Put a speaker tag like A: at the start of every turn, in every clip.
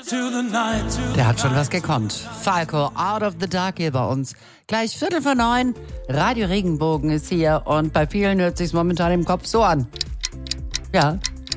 A: Der hat schon was gekonnt. Falco, Out of the Dark hier bei uns. Gleich 8:45. Radio Regenbogen ist hier und bei vielen hört sich's momentan im Kopf so an. Ja.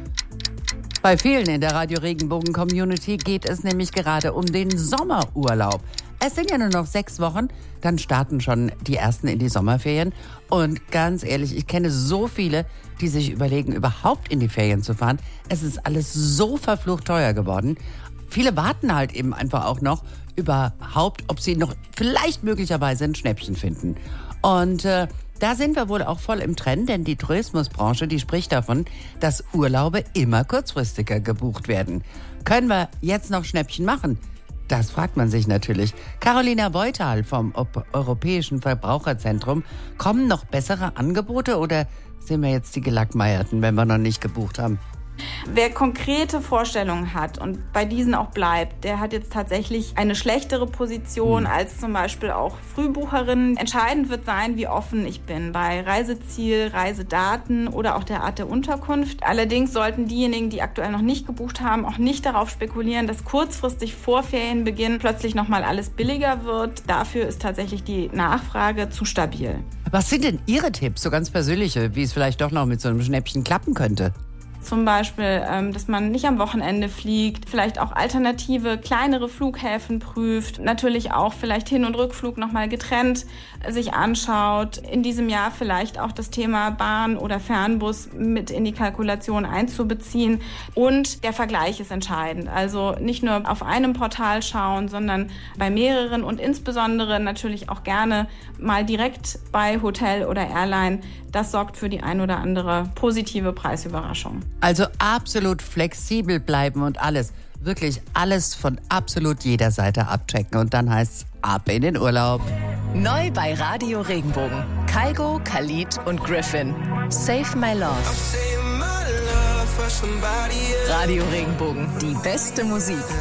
A: Bei vielen in der Radio Regenbogen Community geht es nämlich gerade um den Sommerurlaub. Es sind ja nur noch 6 Wochen, dann starten schon die ersten in die Sommerferien. Und ganz ehrlich, ich kenne so viele, die sich überlegen, überhaupt in die Ferien zu fahren. Es ist alles so verflucht teuer geworden. Viele warten halt eben einfach auch noch überhaupt, ob sie noch vielleicht möglicherweise ein Schnäppchen finden. Und da sind wir wohl auch voll im Trend, denn die Tourismusbranche, die spricht davon, dass Urlaube immer kurzfristiger gebucht werden. Können wir jetzt noch Schnäppchen machen? Das fragt man sich natürlich. Carolina Beuthal vom Europäischen Verbraucherzentrum. Kommen noch bessere Angebote oder sind wir jetzt die Gelackmeierten, wenn wir noch nicht gebucht haben?
B: Wer konkrete Vorstellungen hat und bei diesen auch bleibt, der hat jetzt tatsächlich eine schlechtere Position als zum Beispiel auch Frühbucherinnen. Entscheidend wird sein, wie offen ich bin bei Reiseziel, Reisedaten oder auch der Art der Unterkunft. Allerdings sollten diejenigen, die aktuell noch nicht gebucht haben, auch nicht darauf spekulieren, dass kurzfristig vor Ferienbeginn plötzlich nochmal alles billiger wird. Dafür ist tatsächlich die Nachfrage zu stabil.
A: Was sind denn Ihre Tipps, so ganz persönliche, wie es vielleicht doch noch mit so einem Schnäppchen klappen könnte?
B: Zum Beispiel, dass man nicht am Wochenende fliegt, vielleicht auch alternative, kleinere Flughäfen prüft, natürlich auch vielleicht Hin- und Rückflug nochmal getrennt sich anschaut, in diesem Jahr vielleicht auch das Thema Bahn oder Fernbus mit in die Kalkulation einzubeziehen. Und der Vergleich ist entscheidend. Also nicht nur auf einem Portal schauen, sondern bei mehreren und insbesondere natürlich auch gerne mal direkt bei Hotel oder Airline. Das sorgt für die ein oder andere positive Preisüberraschung.
A: Also absolut flexibel bleiben und alles, wirklich alles von absolut jeder Seite abchecken. Und dann heißt's ab in den Urlaub.
C: Neu bei Radio Regenbogen. Kygo, Khalid und Griffin. Save My Love. Radio Regenbogen. Die beste Musik.